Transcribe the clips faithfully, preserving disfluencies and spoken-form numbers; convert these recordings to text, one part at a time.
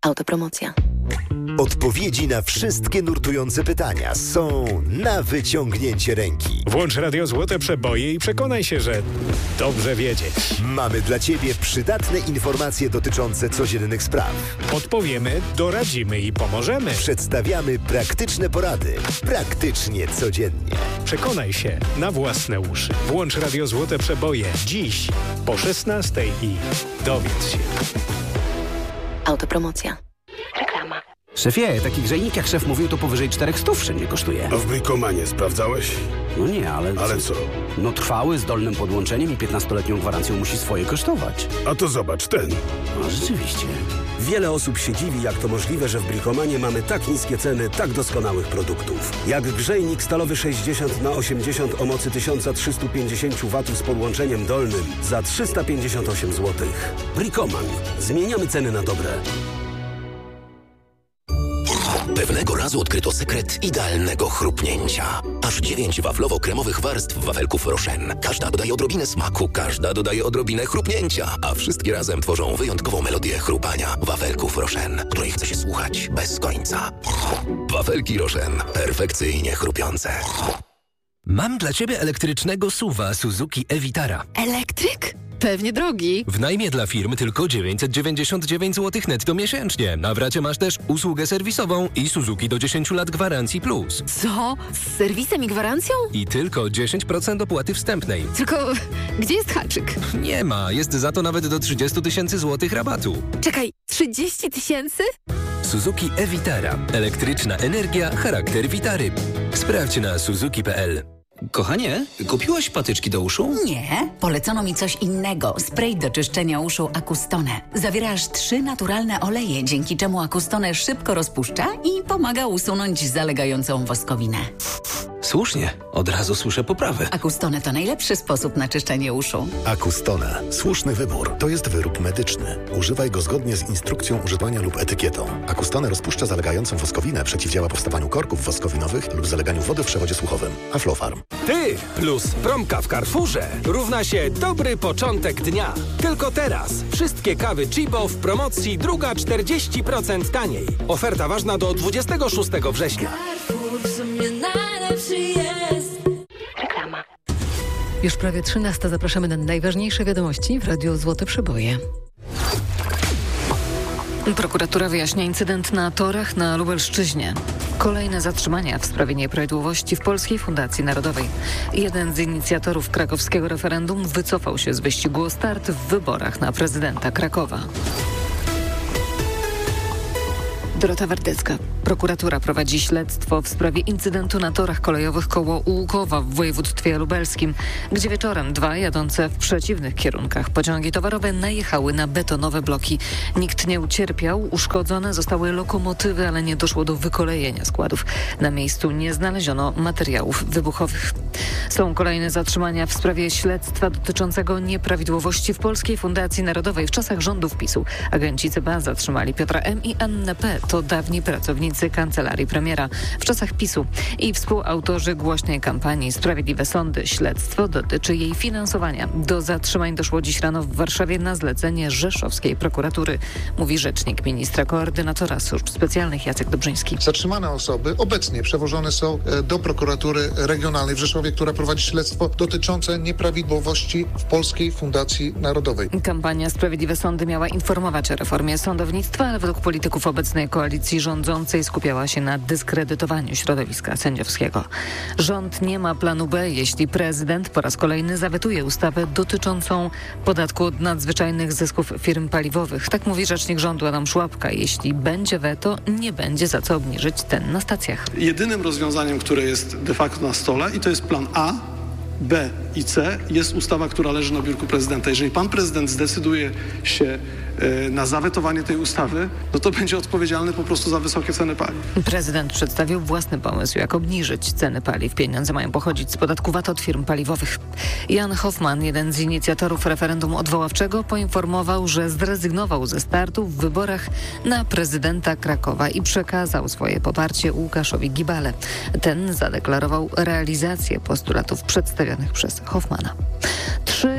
Autopromocja. Odpowiedzi na wszystkie nurtujące pytania są na wyciągnięcie ręki. Włącz Radio Złote Przeboje i przekonaj się, że dobrze wiedzieć. Mamy dla Ciebie przydatne informacje dotyczące codziennych spraw. Podpowiemy, doradzimy i pomożemy. Przedstawiamy praktyczne porady. Praktycznie codziennie. Przekonaj się na własne uszy. Włącz Radio Złote Przeboje dziś po szesnastej i dowiedz się. Autopromocja. Reklama. Szefie, taki grzejnik jak szef mówił, to powyżej czterech stów wszędzie kosztuje. A w Brikomanie sprawdzałeś? No nie, ale... Ale co? No trwały, z dolnym podłączeniem i piętnastoletnią gwarancją musi swoje kosztować. A to zobacz, ten. No rzeczywiście. Wiele osób się dziwi, jak to możliwe, że w Brikomanie mamy tak niskie ceny tak doskonałych produktów. Jak grzejnik stalowy sześćdziesiąt na osiemdziesiąt o mocy tysiąc trzysta pięćdziesiąt watów z podłączeniem dolnym za trzysta pięćdziesiąt osiem złotych. Brikoman. Zmieniamy ceny na dobre. Pewnego razu odkryto sekret idealnego chrupnięcia. Aż dziewięć waflowo-kremowych warstw wafelków Rochen. Każda dodaje odrobinę smaku, każda dodaje odrobinę chrupnięcia, a wszystkie razem tworzą wyjątkową melodię chrupania wafelków Rochen, której chce się słuchać bez końca. Wafelki Rochen. Perfekcyjnie chrupiące. Mam dla Ciebie elektrycznego suwa Suzuki e-Vitara. Elektryk? Pewnie drogi. W najmie dla firm tylko dziewięćset dziewięćdziesiąt dziewięć złotych netto miesięcznie. Na w racie masz też usługę serwisową i Suzuki do dziesięć lat gwarancji plus. Co? Z serwisem i gwarancją? I tylko dziesięć procent opłaty wstępnej. Tylko gdzie jest haczyk? Nie ma, jest za to nawet do trzydzieści tysięcy złotych rabatu. Czekaj, trzydzieści tysięcy? Suzuki e-Vitara. Elektryczna energia, charakter Vitary. Sprawdź na suzuki kropka p l. Kochanie, kupiłaś patyczki do uszu? Nie, polecono mi coś innego. Spray do czyszczenia uszu Acustone. Zawiera aż trzy naturalne oleje, dzięki czemu Acustone szybko rozpuszcza i pomaga usunąć zalegającą woskowinę. Słusznie, od razu słyszę poprawę. Acustone to najlepszy sposób na czyszczenie uszu. Acustone. Słuszny wybór. To jest wyrób medyczny. Używaj go zgodnie z instrukcją używania lub etykietą. Acustone rozpuszcza zalegającą woskowinę, przeciwdziała powstawaniu korków woskowinowych lub zaleganiu wody w przewodzie słuchowym. Aflofarm. Ty plus promka w Carrefourze równa się dobry początek dnia. Tylko teraz. Wszystkie kawy Chibo w promocji druga czterdzieści procent taniej. Oferta ważna do dwudziestego szóstego września. Reklama. Już prawie trzynasta. Zapraszamy na najważniejsze wiadomości w Radiu Złote Przeboje. Prokuratura wyjaśnia incydent na torach na Lubelszczyźnie. Kolejne zatrzymania w sprawie nieprawidłowości w Polskiej Fundacji Narodowej. Jeden z inicjatorów krakowskiego referendum wycofał się z wyścigu o start w wyborach na prezydenta Krakowa. Dorota Wardecka. Prokuratura prowadzi śledztwo w sprawie incydentu na torach kolejowych koło Łukowa w województwie lubelskim, gdzie wieczorem dwa jadące w przeciwnych kierunkach pociągi towarowe najechały na betonowe bloki. Nikt nie ucierpiał, uszkodzone zostały lokomotywy, ale nie doszło do wykolejenia składów. Na miejscu nie znaleziono materiałów wybuchowych. Są kolejne zatrzymania w sprawie śledztwa dotyczącego nieprawidłowości w Polskiej Fundacji Narodowej w czasach rządów PiSu. Agenci C B A zatrzymali Piotra M. i Annę P. To dawni pracownicy kancelarii premiera w czasach PiSu i współautorzy głośnej kampanii Sprawiedliwe Sądy. Śledztwo dotyczy jej finansowania. Do zatrzymań doszło dziś rano w Warszawie na zlecenie rzeszowskiej prokuratury, mówi rzecznik ministra koordynatora służb specjalnych Jacek Dobrzyński. Zatrzymane osoby obecnie przewożone są do prokuratury regionalnej w Rzeszowie, która prowadzi śledztwo dotyczące nieprawidłowości w Polskiej Fundacji Narodowej. Kampania Sprawiedliwe Sądy miała informować o reformie sądownictwa, ale według polityków obecnej koalicji rządzącej skupiała się na dyskredytowaniu środowiska sędziowskiego. Rząd nie ma planu B, jeśli prezydent po raz kolejny zawetuje ustawę dotyczącą podatku od nadzwyczajnych zysków firm paliwowych. Tak mówi rzecznik rządu Adam Szłapka. Jeśli będzie weto, nie będzie za co obniżyć cen na stacjach. Jedynym rozwiązaniem, które jest de facto na stole, i to jest plan A, B i C, jest ustawa, która leży na biurku prezydenta. Jeżeli pan prezydent zdecyduje się na zawetowanie tej ustawy, no to będzie odpowiedzialny po prostu za wysokie ceny paliw. Prezydent przedstawił własny pomysł, jak obniżyć ceny paliw. Pieniądze mają pochodzić z podatku V A T od firm paliwowych. Jan Hoffman, jeden z inicjatorów referendum odwoławczego, poinformował, że zrezygnował ze startu w wyborach na prezydenta Krakowa i przekazał swoje poparcie Łukaszowi Gibale. Ten zadeklarował realizację postulatów przedstawionych przez Hoffmana. Trzy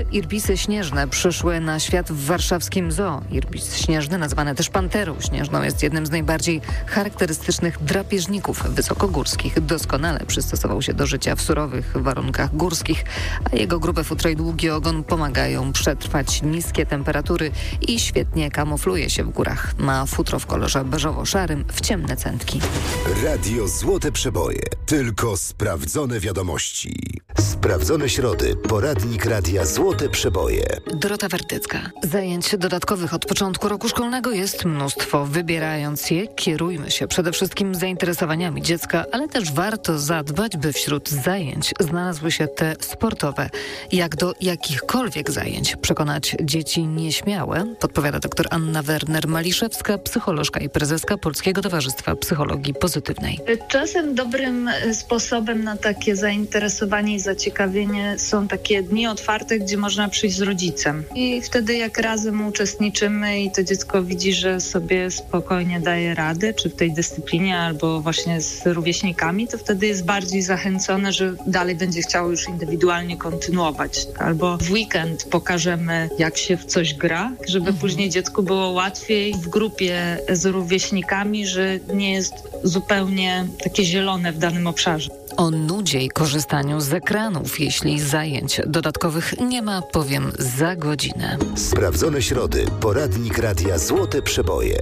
irbisy śnieżne przyszły na świat w warszawskim zoo. Irbis śnieżny, nazwany też panterą śnieżną, jest jednym z najbardziej charakterystycznych drapieżników wysokogórskich. Doskonale przystosował się do życia w surowych warunkach górskich, a jego grube futro i długi ogon pomagają przetrwać niskie temperatury i świetnie kamufluje się w górach. Ma futro w kolorze beżowo-szarym w ciemne centki. Radio Złote Przeboje. Tylko sprawdzone wiadomości. Sprawdzone środy. Poradnik Radia Złote Przeboje. Dorota Wartycka. Zajęć dodatkowych od początku roku szkolnego jest mnóstwo. Wybierając je, kierujmy się przede wszystkim zainteresowaniami dziecka, ale też warto zadbać, by wśród zajęć znalazły się te sportowe. Jak do jakichkolwiek zajęć przekonać dzieci nieśmiałe, podpowiada dr Anna Werner-Maliszewska, psycholożka i prezeska Polskiego Towarzystwa Psychologii Pozytywnej. Czasem dobrym sposobem na takie zainteresowanie i zaciekawienie są takie dni otwarte, gdzie można przyjść z rodzicem. I wtedy jak razem uczestniczymy i to dziecko widzi, że sobie spokojnie daje radę, czy w tej dyscyplinie, albo właśnie z rówieśnikami, to wtedy jest bardziej zachęcone, że dalej będzie chciało już indywidualnie kontynuować. Albo w weekend pokażemy, jak się w coś gra, żeby mhm. później dziecku było łatwiej w grupie z rówieśnikami, że nie jest zupełnie takie zielone w danym obszarze. O nudzie i korzystaniu z ekranów, jeśli zajęć dodatkowych nie ma, powiem za godzinę. Sprawdzone środy. Poradnik Radia Złote Przeboje.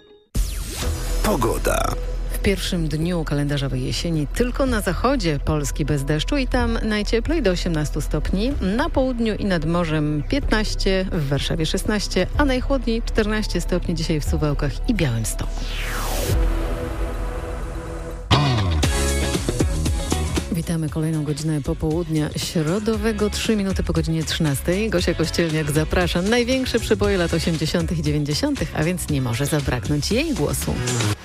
Pogoda. W pierwszym dniu kalendarzowej jesieni tylko na zachodzie Polski bez deszczu i tam najcieplej do osiemnastu stopni. Na południu i nad morzem piętnaście, w Warszawie szesnaście, a najchłodniej czternaście stopni dzisiaj w Suwałkach i Białymstoku. Witamy kolejną godzinę popołudnia środowego, trzy minuty po godzinie trzynastej. Gosia Kościelniak zaprasza. Największe przeboje lat osiemdziesiątych i dziewięćdziesiątych, a więc nie może zabraknąć jej głosu.